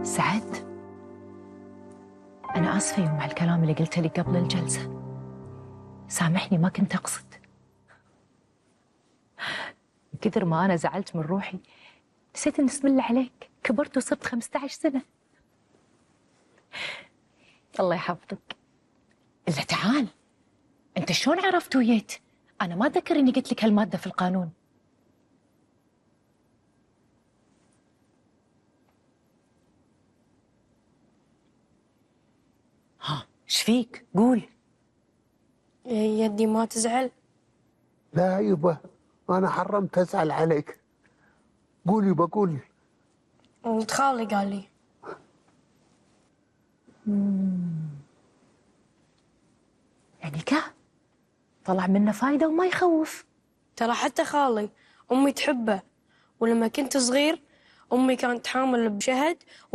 سعد، أنا آسفة يوم على الكلام اللي قلته لي قبل الجلسة. سامحني، ما كنت أقصد. من كثر ما أنا زعلت من روحي نسيت إن اسم الله عليك كبرت وصرت 15 سنة. الله يحفظك. إلا تعال، أنت شلون عرفت ويت؟ أنا ما أتذكر إني قلت لك هالمادة في القانون. ها، إيش فيك؟ قول. يدي ما تزعل. لا يبا، أنا حرمت أزعل عليك. قول يبا قول. ولد خالي قال لي. يعني طلع منه فايدة وما يخوف. ترى حتى خالي أمي تحبه، ولما كنت صغير أمي كانت حامل بشهد